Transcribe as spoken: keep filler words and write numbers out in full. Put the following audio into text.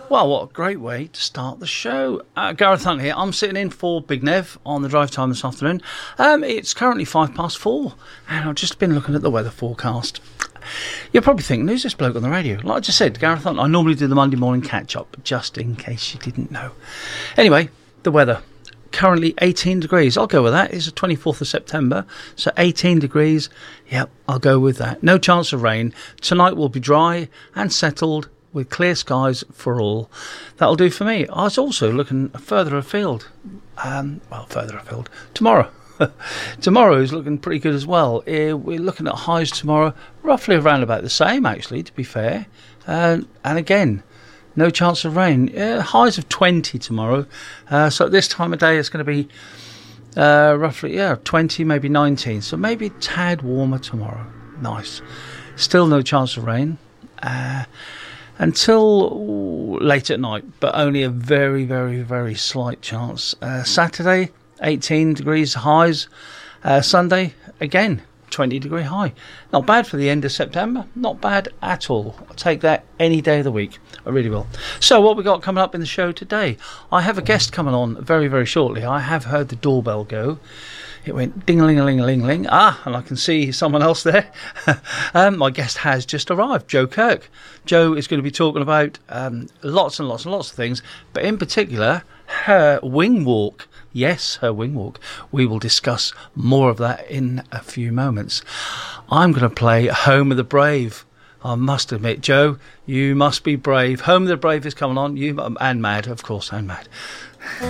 Well, what a great way to start the show. Uh, Gareth Hunt here. I'm sitting in for Big Nev on the drive time this afternoon. Um, it's currently five past four, and I've just been looking at the weather forecast. You're probably thinking, who's this bloke on the radio? Like I just said, Gareth Hunt. I normally do the Monday morning catch-up, just in case you didn't know. Anyway, the weather. Currently eighteen degrees. I'll go with that. It's the twenty-fourth of September, so eighteen degrees. Yep, I'll go with that. No chance of rain. Tonight will be dry and settled with clear skies for all. That'll do for me. I was also looking further afield. Um, well, further afield. Tomorrow. Tomorrow is looking pretty good as well. Uh, we're looking at highs tomorrow, roughly around about the same, actually, to be fair. Uh, and again, no chance of rain. Uh, highs of twenty tomorrow. Uh, so at this time of day, it's going to be uh, roughly, yeah, twenty, maybe nineteen. So maybe a tad warmer tomorrow. Nice. Still no chance of rain. Uh, until ooh, late at night, but only a very, very, very slight chance. Uh, Saturday, eighteen degrees highs. Uh, Sunday, again, twenty degree high. Not bad for the end of September. Not bad at all. I'll take that any day of the week. I really will. So what we got coming up in the show today? I have a guest coming on very, very shortly. I have heard the doorbell go. It went ding-a-ling-a-ling-a-ling-a-ling. Ah, and I can see someone else there. um, my guest has just arrived, Joe Kirk. Joe is going to be talking about um, lots and lots and lots of things, but in particular, her wing walk. Yes, her wing walk. We will discuss more of that in a few moments. I'm going to play Home of the Brave. I must admit, Joe, you must be brave. Home of the Brave is coming on. You and Mad, of course, and Mad.